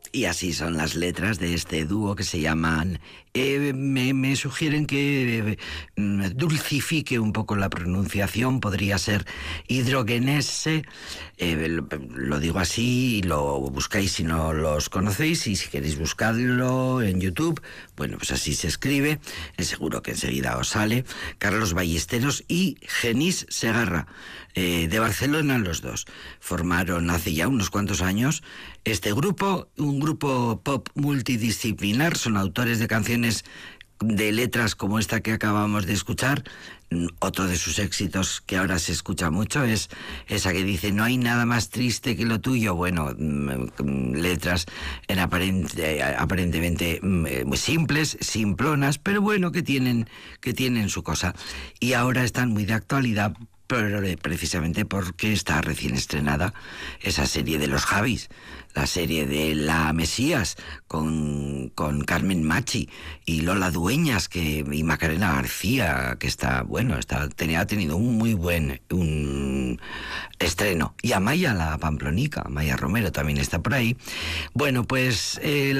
Y así son las letras de este dúo que se llaman... me sugieren que dulcifique un poco la pronunciación, podría ser hidrogenese, lo digo así, y lo buscáis si no los conocéis, y si queréis buscarlo en YouTube, bueno, pues así se escribe, seguro que enseguida os sale. Carlos Ballesteros y Genís Segarra, de Barcelona los dos, formaron hace ya unos cuantos años este grupo, un grupo pop multidisciplinar, son autores de canciones de letras como esta que acabamos de escuchar. Otro de sus éxitos que ahora se escucha mucho es esa que dice: no hay nada más triste que lo tuyo. Bueno, letras aparentemente muy simples, simplonas, pero bueno, que tienen su cosa. Y ahora están muy de actualidad, pero precisamente porque está recién estrenada esa serie de los Javis, la serie de La Mesías, con Carmen Machi y Lola Dueñas y Macarena García, que ha tenido un muy buen estreno. Y Amaya, la pamplonica, Amaya Romero, también está por ahí. Bueno, pues...